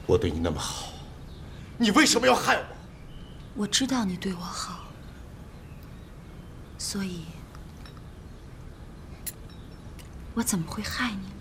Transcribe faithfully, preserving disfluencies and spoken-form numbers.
我对你那么好，你为什么要害我？ 我知道你对我好，所以，我怎么会害你呢？